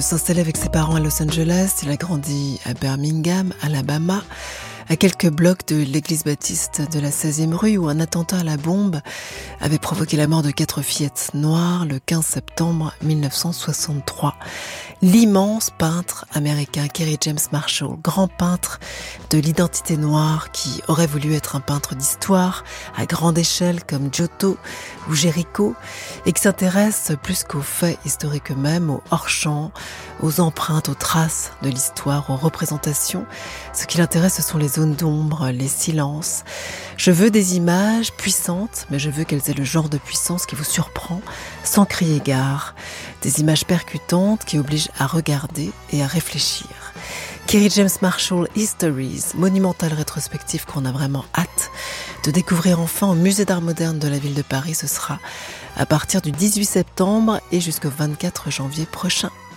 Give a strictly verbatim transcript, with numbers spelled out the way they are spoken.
S'installer avec ses parents à Los Angeles, il a grandi à Birmingham, Alabama, à quelques blocs de l'église baptiste de la seizième rue où un attentat à la bombe avait provoqué la mort de quatre fillettes noires le quinze septembre mille neuf cent soixante-trois. L'immense peintre américain Kerry James Marshall, grand peintre de l'identité noire qui aurait voulu être un peintre d'histoire à grande échelle comme Giotto ou Géricault et qui s'intéresse plus qu'aux faits historiques eux-mêmes, aux hors-champs, aux empreintes, aux traces de l'histoire, aux représentations. Ce qui l'intéresse, ce sont les zones d'ombre, les silences. Je veux des images puissantes, mais je veux qu'elles aient le genre de puissance qui vous surprend sans crier gare. Des images percutantes qui obligent à regarder et à réfléchir. Kerry James Marshall Histories, monumentale rétrospective qu'on a vraiment hâte de découvrir enfin au Musée d'Art Moderne de la ville de Paris. Ce sera à partir du dix-huit septembre et jusqu'au vingt-quatre janvier prochain.